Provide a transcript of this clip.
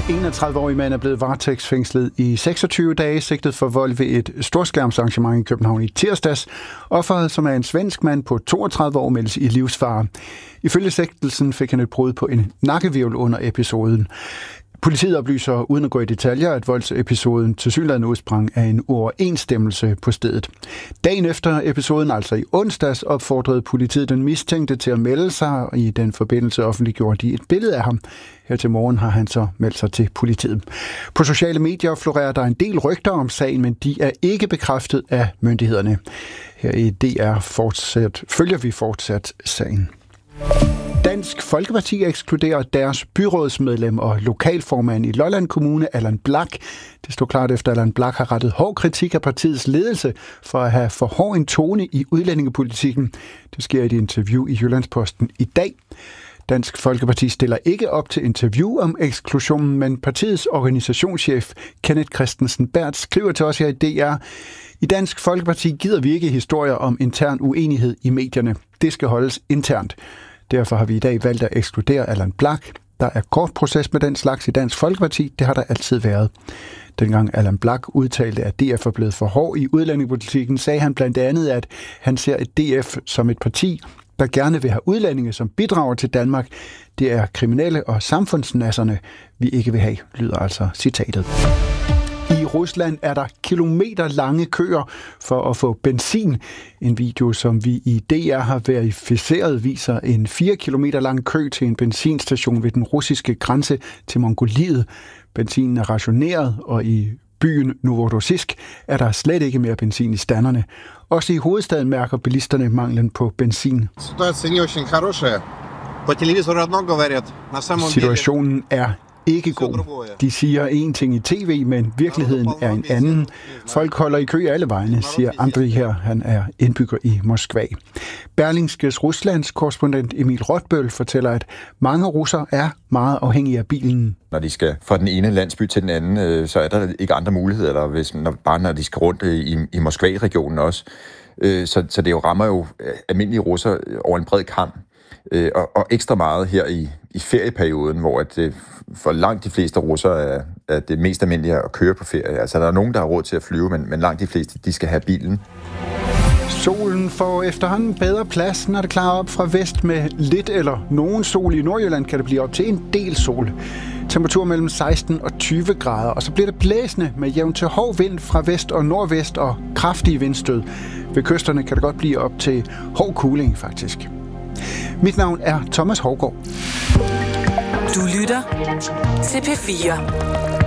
31-årig mand er blevet varetægtsfængslet i 26 dage, sigtet for vold ved et storskærmsarrangement i København i tirsdags. Offeret, som er en svensk mand på 32 år, meldes i livsfare. Ifølge sigtelsen fik han et brud på en nakkehvirvel under episoden. Politiet oplyser, uden at gå i detaljer, at voldsepisoden tilsyneladende udsprang af en uoverensstemmelse på stedet. Dagen efter episoden, altså i onsdags, opfordrede politiet den mistænkte til at melde sig, og i den forbindelse offentliggjorde de et billede af ham. Her til morgen har han så meldt sig til politiet. På sociale medier florerer der en del rygter om sagen, men de er ikke bekræftet af myndighederne. Her i DR følger vi fortsat sagen. Dansk Folkeparti ekskluderer deres byrådsmedlem og lokalformand i Lolland Kommune, Allan Blak. Det står klart efter, at Allan Blak har rettet hård kritik af partiets ledelse for at have for hård en tone i udlændingepolitikken. Det sker i et interview i Jyllandsposten i dag. Dansk Folkeparti stiller ikke op til interview om eksklusionen, men partiets organisationschef Kenneth Christensen Berth skriver til os her i DR: I Dansk Folkeparti gider vi ikke historier om intern uenighed i medierne. Det skal holdes internt. Derfor har vi i dag valgt at ekskludere Allan Blak. Der er kort proces med den slags i Dansk Folkeparti. Det har der altid været. Dengang Allan Blak udtalte, at DF er blevet for hård i udlændingepolitikken, sagde han blandt andet, at han ser et DF som et parti, der gerne vil have udlændinge, som bidrager til Danmark. Det er kriminelle og samfundsnasserne, vi ikke vil have, lyder altså citatet. I Rusland er der kilometerlange køer for at få benzin. En video, som vi i DR har verificeret, viser en 4 kilometer lang kø til en benzinstation ved den russiske grænse til Mongoliet. Benzinen er rationeret, og i byen Novorossiysk er der slet ikke mere benzin i standerne. Også i hovedstaden mærker bilisterne manglen på benzin. Situationen er ikke god. De siger en ting i tv, men virkeligheden er en anden. Folk holder i kø alle vegne, siger Andriy her. Han er indbygger i Moskva. Berlingskes Ruslands korrespondent Emil Rotbøl fortæller, at mange russere er meget afhængige af bilen. Når de skal fra den ene landsby til den anden, så er der ikke andre muligheder, eller bare når de skal rundt i Moskva-regionen også. Så det jo rammer jo almindelige russere over en bred kam. Og ekstra meget her i ferieperioden, hvor at for langt de fleste russere er det mest almindelige at køre på ferie. Altså der er nogen, der har råd til at flyve, men langt de fleste, de skal have bilen. Solen får efterhånden bedre plads, når det klarer op fra vest med lidt eller nogen sol. I Nordjylland kan det blive op til en del sol. Temperatur mellem 16 og 20 grader, og så bliver det blæsende med jævn til hård vind fra vest og nordvest og kraftige vindstød. Ved kysterne kan det godt blive op til hård kuling, faktisk. Mit navn er Thomas Hougaard. Du lytter til P4.